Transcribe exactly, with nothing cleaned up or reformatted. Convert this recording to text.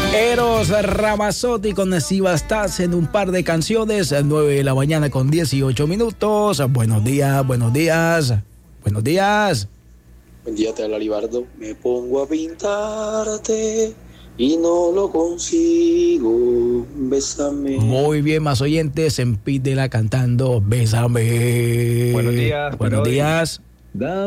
Eros Ramazzotti con Si Bastas en un par de canciones, nueve de la mañana con dieciocho minutos. Buenos días, buenos días, buenos días. Buen día, te habla Libardo. Me pongo a pintarte y no lo consigo. Bésame. Muy bien, más oyentes, en Pídela cantando Bésame. Buenos días. Buenos días. Dame